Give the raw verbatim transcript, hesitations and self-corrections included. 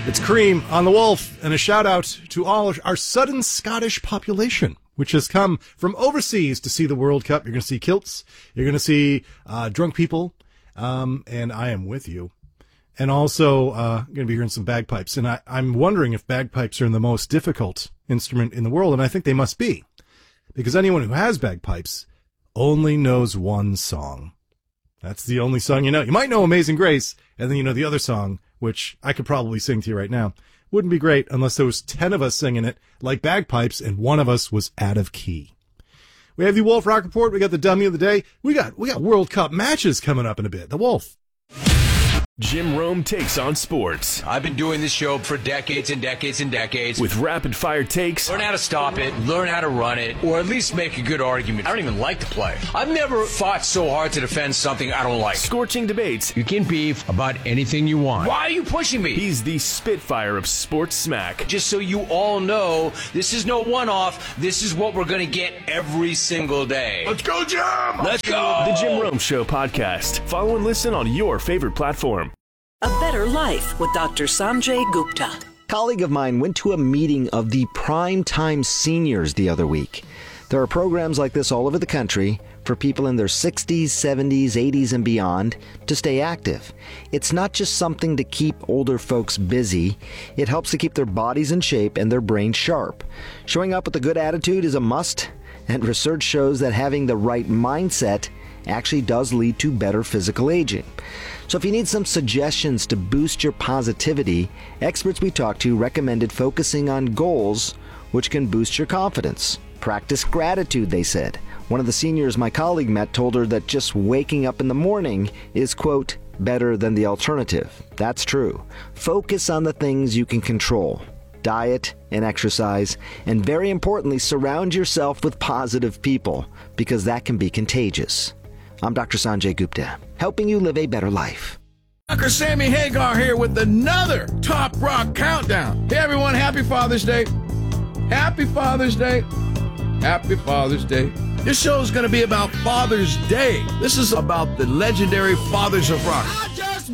It's Cream on the Wolf, and a shout out to all our sudden Scottish population, which has come from overseas to see the World Cup. You're going to see kilts, you're going to see uh, drunk people, um, and I am with you. And also, uh, going to be hearing some bagpipes. And I, I'm wondering if bagpipes are the most difficult instrument in the world, and I think they must be. Because anyone who has bagpipes only knows one song. That's the only song you know. You might know Amazing Grace, and then you know the other song, which I could probably sing to you right now. Wouldn't be great unless there was ten of us singing it like bagpipes, and one of us was out of key. We have the Wolf Rock Report. We got the dummy of the day. We got we got World Cup matches coming up in a bit. The Wolf. Jim Rome takes on sports. I've been doing this show for decades and decades and decades. With rapid-fire takes. Learn how to stop it, learn how to run it, or at least make a good argument. I don't even like to play. I've never fought so hard to defend something I don't like. Scorching debates. You can beef about anything you want. Why are you pushing me? He's the Spitfire of sports smack. Just so you all know, this is no one-off. This is what we're going to get every single day. Let's go, Jim! Let's go! The Jim Rome Show podcast. Follow and listen on your favorite platform. A Better Life with Doctor Sanjay Gupta. A colleague of mine went to a meeting of the Primetime Seniors the other week. There are programs like this all over the country for people in their sixties, seventies, eighties, and beyond to stay active. It's not just something to keep older folks busy. It helps to keep their bodies in shape and their brains sharp. Showing up with a good attitude is a must, and research shows that having the right mindset actually does lead to better physical aging. So if you need some suggestions to boost your positivity, experts we talked to recommended focusing on goals which can boost your confidence. Practice gratitude, they said. One of the seniors my colleague met told her that just waking up in the morning is, quote, better than the alternative. That's true. Focus on the things you can control. Diet and exercise, and very importantly, surround yourself with positive people, because that can be contagious. I'm Doctor Sanjay Gupta, helping you live a better life. Doctor Sammy Hagar here with another Top Rock Countdown. Hey everyone, happy Father's Day. Happy Father's Day. Happy Father's Day. This show is going to be about Father's Day. This is about the legendary fathers of rock.